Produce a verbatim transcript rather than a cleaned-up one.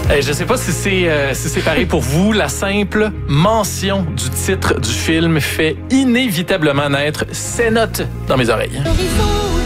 Hey, je sais pas si c'est euh, si c'est pareil pour vous. La simple mention du titre du film fait inévitablement naître ces notes dans mes oreilles. Horizon.